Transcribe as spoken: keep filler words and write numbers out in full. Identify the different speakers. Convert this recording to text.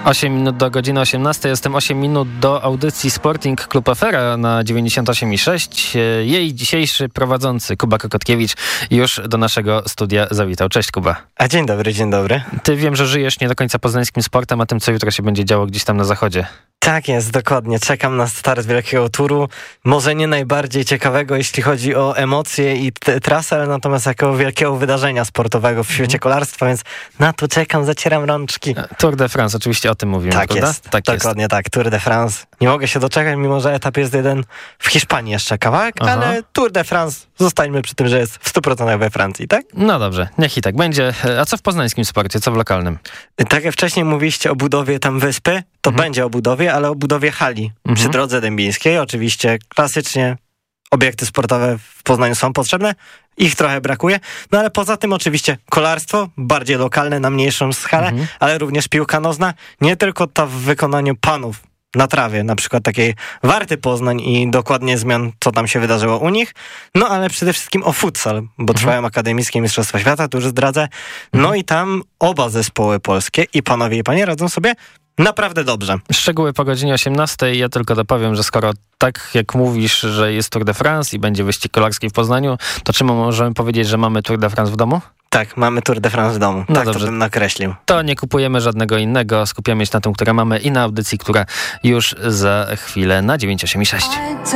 Speaker 1: osiem minut do godziny osiemnastej, jestem osiem minut do audycji Sporting Klub Afera na dziewięćdziesiąt osiem i sześć. Jej dzisiejszy prowadzący Kuba Kokotkiewicz już do naszego studia zawitał. Cześć, Kuba.
Speaker 2: A dzień dobry, dzień dobry.
Speaker 1: Ty wiem, że żyjesz nie do końca poznańskim sportem, a tym, co jutro się będzie działo gdzieś tam na zachodzie.
Speaker 2: Tak jest, dokładnie. Czekam na start wielkiego turu. Może nie najbardziej ciekawego, jeśli chodzi o emocje i t- trasę, ale natomiast jako wielkiego wydarzenia sportowego w świecie kolarstwa, więc na to czekam, zacieram rączki.
Speaker 1: Tour de France, oczywiście o tym mówimy,
Speaker 2: tak
Speaker 1: prawda?
Speaker 2: Jest,
Speaker 1: tak
Speaker 2: dokładnie
Speaker 1: jest.
Speaker 2: tak. Tour de France. Nie mogę się doczekać, mimo że etap jest jeden w Hiszpanii jeszcze kawałek, Aha. ale Tour de France, zostańmy przy tym, że jest w stu procentach we Francji, tak?
Speaker 1: No dobrze, niech i tak będzie. A co w poznańskim sporcie, co w lokalnym?
Speaker 2: Tak jak wcześniej mówiliście o budowie tam wyspy, to mhm. będzie o budowie, ale o budowie hali mhm. przy Drodze Dębińskiej. Oczywiście klasycznie obiekty sportowe w Poznaniu są potrzebne, ich trochę brakuje, no ale poza tym oczywiście kolarstwo, bardziej lokalne, na mniejszą skalę, mhm. ale również piłka nożna, nie tylko ta w wykonaniu panów na trawie, na przykład takiej Warty Poznań i dokładnie zmian, co tam się wydarzyło u nich, no ale przede wszystkim o futsal, bo mhm. trwają akademickie Mistrzostwa Świata, tu już zdradzę, no mhm. i tam oba zespoły polskie, i panowie i panie, radzą sobie naprawdę dobrze.
Speaker 1: Szczegóły po godzinie osiemnastej. Ja tylko dopowiem, że skoro tak jak mówisz, że jest Tour de France i będzie wyścig kolarski w Poznaniu, to czy możemy powiedzieć, że mamy Tour de France w domu?
Speaker 2: Tak, mamy Tour de France w domu. No tak, dobrze. To bym nakreślił.
Speaker 1: To nie kupujemy żadnego innego, skupiamy się na tym, które mamy i na audycji, która już za chwilę na dziewięć osiem i sześć.